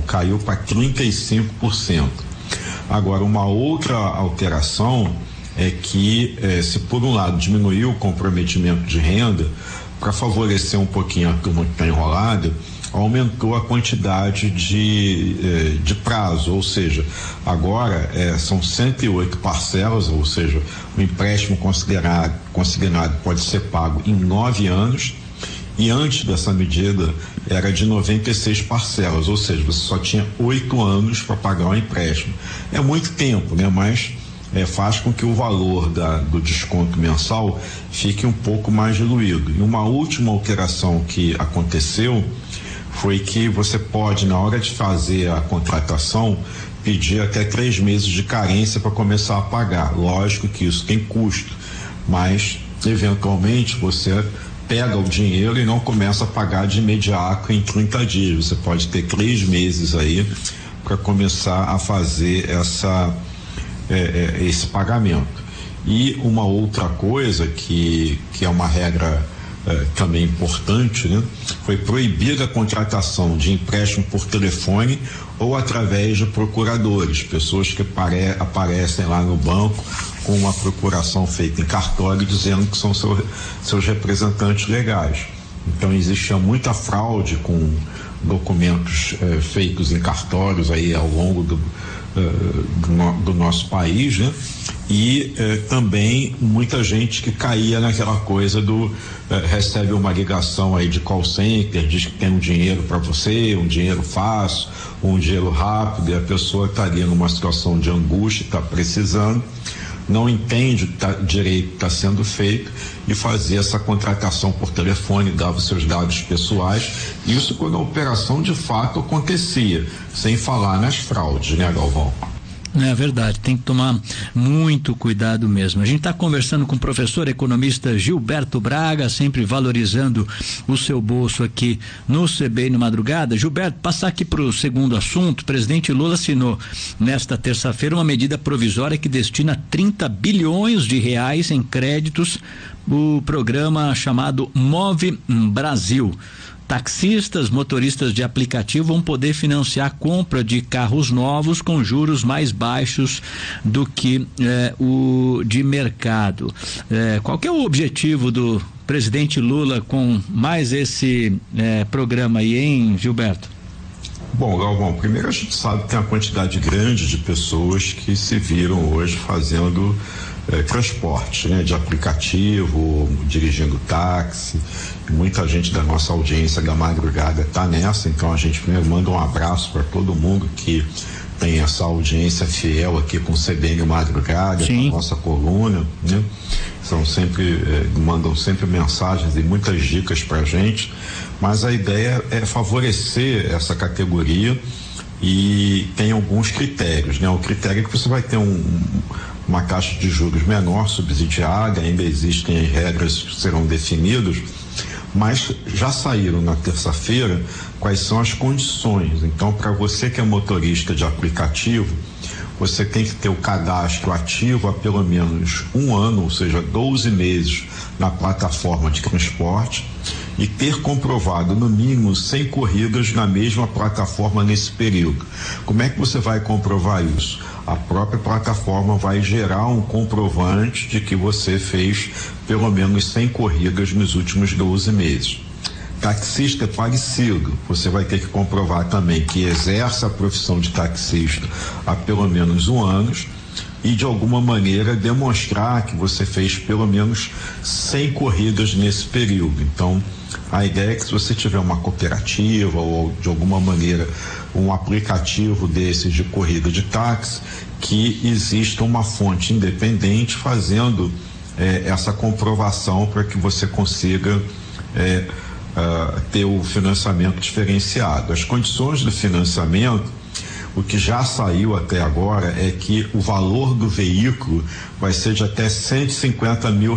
caiu para 35%. Agora, uma outra alteração é que, se por um lado diminuiu o comprometimento de renda, para favorecer um pouquinho a turma que está enrolada, aumentou a quantidade de prazo, ou seja, agora são 108 parcelas, ou seja, o empréstimo consignado pode ser pago em 9 anos, e antes dessa medida era de 96 parcelas, ou seja, você só tinha 8 anos para pagar o empréstimo. É muito tempo, né? Mas faz com que o valor do desconto mensal fique um pouco mais diluído. E uma última alteração que aconteceu foi que você pode, na hora de fazer a contratação, pedir até 3 meses de carência para começar a pagar. Lógico que isso tem custo, mas eventualmente você pega o dinheiro e não começa a pagar de imediato em 30 dias. Você pode ter 3 meses aí para começar a fazer esse pagamento. E uma outra coisa que é uma regra também importante, né? Foi proibir a contratação de empréstimo por telefone ou através de procuradores, pessoas que aparecem lá no banco com uma procuração feita em cartório dizendo que são seus representantes legais. Então existia muita fraude com documentos feitos em cartórios aí ao longo do nosso país, né? E também muita gente que caía naquela coisa recebe uma ligação aí de call center, diz que tem um dinheiro para você, um dinheiro fácil, um dinheiro rápido, e a pessoa estaria numa situação de angústia, está precisando, não entende o que direito está sendo feito e fazia essa contratação por telefone, dava os seus dados pessoais, isso quando a operação de fato acontecia, sem falar nas fraudes, né, Galvão? É verdade, tem que tomar muito cuidado mesmo. A gente está conversando com o professor economista Gilberto Braga, sempre valorizando o seu bolso aqui no CBN no Madrugada. Gilberto, passar aqui para o segundo assunto. O presidente Lula assinou nesta terça-feira uma medida provisória que destina 30 bilhões de reais em créditos, o programa chamado Move Brasil. Taxistas, motoristas de aplicativo vão poder financiar a compra de carros novos com juros mais baixos do que o de mercado. Qual que é o objetivo do presidente Lula com mais esse programa aí, hein, Gilberto? Bom, Galvão, primeiro a gente sabe que tem uma quantidade grande de pessoas que se viram hoje fazendo transporte, né, de aplicativo, dirigindo táxi. Muita gente da nossa audiência da madrugada está nessa, então a gente primeiro manda um abraço para todo mundo que tem essa audiência fiel aqui com o CBN Madrugada, com a nossa coluna, né? Mandam sempre mensagens e muitas dicas para a gente, mas a ideia é favorecer essa categoria e tem alguns critérios, né? O critério é que você vai ter uma taxa de juros menor, subsidiada, ainda existem as regras que serão definidas, mas já saíram na terça-feira quais são as condições. Então, para você que é motorista de aplicativo, você tem que ter o cadastro ativo há pelo menos 1 ano, ou seja, 12 meses na plataforma de transporte e ter comprovado no mínimo 100 corridas na mesma plataforma nesse período. Como é que você vai comprovar isso? A própria plataforma vai gerar um comprovante de que você fez pelo menos 100 corridas nos últimos 12 meses. Taxista é parecido, você vai ter que comprovar também que exerce a profissão de taxista há pelo menos 1 ano e de alguma maneira demonstrar que você fez pelo menos 100 corridas nesse período. Então, a ideia é que se você tiver uma cooperativa ou de alguma maneira um aplicativo desses de corrida de táxi, que exista uma fonte independente fazendo essa comprovação para que você consiga ter o financiamento diferenciado. As condições do financiamento, o que já saiu até agora é que o valor do veículo vai ser de até R$150 mil.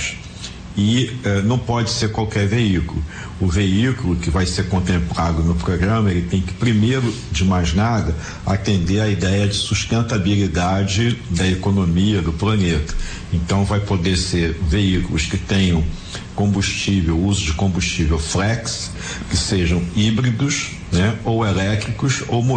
E não pode ser qualquer veículo. O veículo que vai ser contemplado no programa, ele tem que, primeiro de mais nada, atender à ideia de sustentabilidade da economia do planeta. Então vai poder ser veículos que tenham uso de combustível flex, que sejam híbridos, né, ou elétricos ou